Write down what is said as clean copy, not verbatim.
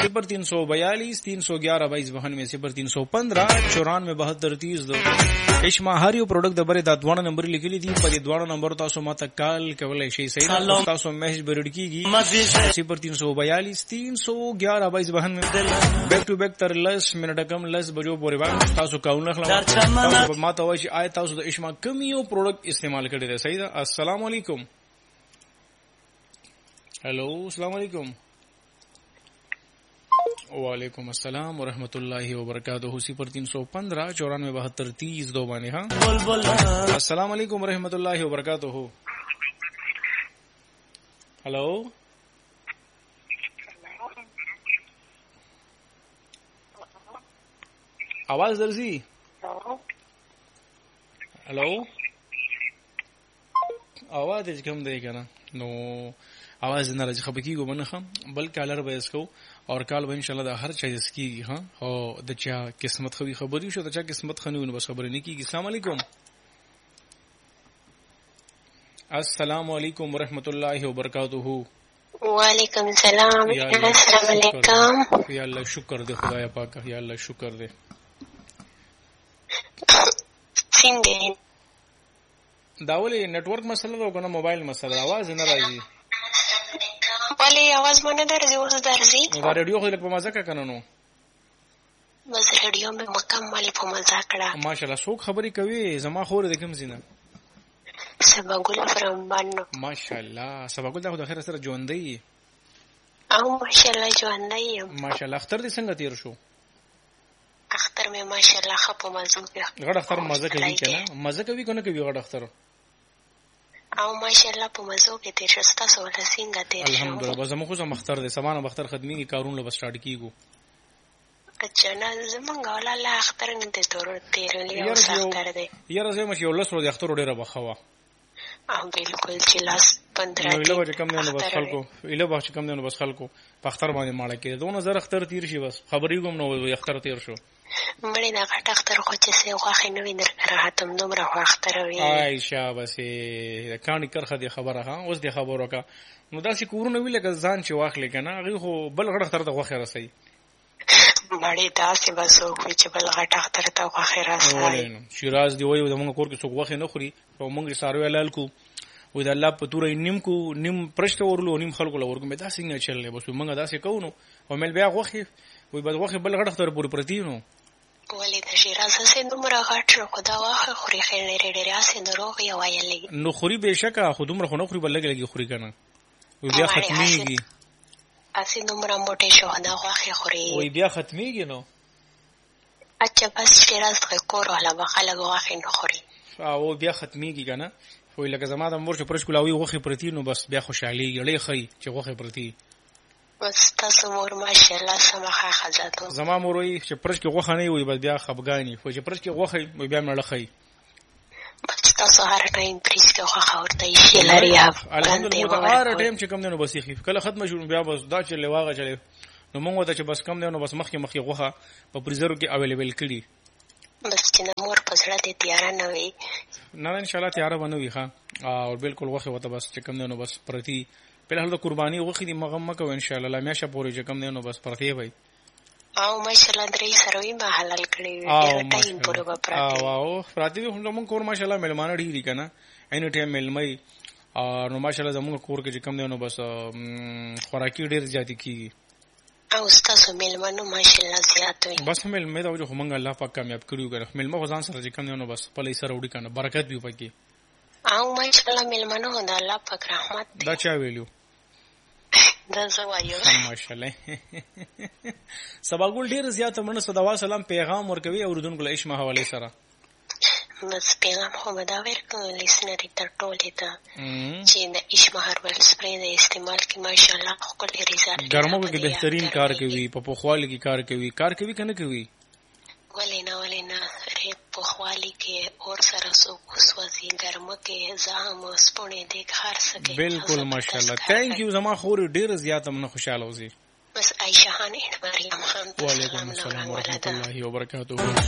0342 311 2292 0315 94 72 اشما هر یو پروډکټ د بره د دوه نمبر لیکلي دي په دې دوه نمبر تاسو ماته کال کولای شئ صحیح تاسو میسج برډکیږي 0342 311 2292 بیک ټو بیک تر لس منټه کم لس بجو پورې باندې تاسو کاونه خلاص ماته وایي آی تاسو د اشما کوم یو پروډکټ استعمال کړی دی صحیح ده. السلام علیکم. हेलो अस्सलाम वालेकुम. वालेकुम अस्सलाम ورحمۃ اللہ وبرکاتہ. 0315 94 72 32 باندې ها. السلام علیکم ورحمۃ اللہ وبرکاتہ. हेलो आवाज درځي. हेलो आवाज کم دی کنه نو आवाज نه راځي خبرېږي منخه بل کالر به اسکو اور کال به ان شاء الله د هر چا اسکیږي ها او د چا قسمت خوي خبري شو د چا قسمت خنونه بس خبرې نه کیږي. السلام علیکم. السلام علیکم ورحمۃ اللہ وبرکاتہ. وعلیکم السلام. السلام علیکم. یا الله شکر دې خدای پاک یا الله شکر دې. څنګه داولې نتورک مسله ده کنه موبایل مسله आवाज نه راځي. ولی आवाज مونږ درځي اوس درځي. دا رادیو خو لکه په مزه کا کنه نو بس رادیو مې مکمل په مزه کړه. ماشاءالله څوک خبرې کوي زما خور د کوم زینه سباګل فرام باندې. ماشاءالله سباګل دا خو د خیر سره ژوندۍ او ماشاءالله ژوندۍ ماشاءالله. اختر دې څنګه تیر شو؟ اختر مې ماشاءالله خپل مزه کې غړ اختر مزه کوي کنه مزه کوي کنه کوي غړ اختر او ماشاءالله په مزو کې تیر شستا سو څنګه تیر شو؟ الحمدلله بس موږ خو مختار دي سمانه مختار خدمتي کارونه به سٹارټ کیګو. اچھا نه زمونږ ولاله اختر نه ته تور تیر لري او اختر دی یاره زه مې یو لسرو د اختر ډیره بخوا او بالکل چې لاس 15 دی له کم نه بس خلکو اله به کم نه بس خلکو په اختر باندې ماړه کې 2000 اختر تیر شي بس خبرې کوم نو اختر تیر شو. مړی دا غټ اختر خو چې سه واخې نو وینر راحتم نمبر خو اختر وی عائشہ بس کانی کرخه دی خبره ها اوس دی خبره کا نو داسې کورونه ویل که ځان چې واخلې کنه هغه خو بل غټ اختر ته واخې راسي مړی داسې بسو چې بل غټ اختر ته واخې راسي. شیراز دی وایو د موږ کور کې څوک واخې نه خوري او موږ ساروي لال کو وې د الله په تور نیم کو نیم پرشته ورلو نیم خلکو لورګو مې داسې نه چللې بس موږ داسې کوو نو او مل بیا واخې وې بد واخې بل غټ اختر پورې پرتی نو ولې د شیراز سه نمبر غټ شو خدا واخه خوري خیر لري ډېر اسه دروغ یو وایلې نو خوري بهشکه خودمره خو نه خوري بل لګي خوري کنه وې بیا ختميږي اسه نمبر موټه شو دا واخه خوري وې بیا ختميږي نو اچھا بس شیراز ته کور ولا بخله واخه نه خوري او بیا ختميږي کنه وې لکه زما د مور چې پرش کولاوي غوخه پرتی نو بس بیا خوشحالي یړې خي چې غوخه پرتی بس تاسو مور ماشاءالله سمخه خزاتو زما مور وي چې پرش کې غوخه نه وي بس بیا خفګانی خو چې پرش کې غوخه وي بیا مړه خي بس تاسو هر ټایم پرش کې غوخه ورته شي لري الحمدلله هر ټایم چې کم نه بسيخي کله ختم شو بیا بس دا چې لواغه چلے نو موږ ته چې بس کم نه نو بس مخکې غوخه په پریزرو کې اویلیبل کړي بس چې مور په سره دې تیار نه وي نه ان شاء الله تیار ونوي ها او بالکل غوخه وته بس چې کم نه نو بس پرتی په هغه د قرباني غوخه دي مغم مکو ان شاء الله لمیاشه پورې چې کم نه نو بس پرتی وي او ماشاءالله درې سروي ما حلال کړی ډېر ټایم پورې به پرتی او پرتی هم کور ماشاءالله ملمانه ډېری کنه اینو ټایم ملمای نو ماشاءالله زموږ کور کې چې کم نه نو بس خوراکي ډېر زیات کیږي او تاسو ملمانو ماشاءالله زیات وي بس ملمه دا خو مونږ الله پاک کامیاب کړیو ګره ملمه ځان سره چې کم نه نو بس په لې سره وړي کنه برکت دی پکې او ماشاءالله ملمانو د الله پاک رحمت دا چا ویلو دا زوایو ماشاءالله سباګول ډیر زیات منه صدوا سلام پیغام ورکوي اوردونکو له اشما حواله سره بس پیغام خو مدا ورکو لیسنر ته ټولې ته چې د اشما هربل سپری د استعمال کې ماشاءالله خپل رضایت ګرمو کې بهترین کار کوي په پوخوالي کې کار کوي کنه کوي ولینا ریت پوخوالی کې اور سره سو کوسوځي ګرمو کې زهم سپونه دې هر څه کې بالکل ماشاءالله ثانک یو زما خور ډیر زیات من خوشاله اوسې بس عائشہ خان مریم خان وعلیکم السلام ورحمۃ اللہ وبرکاتہ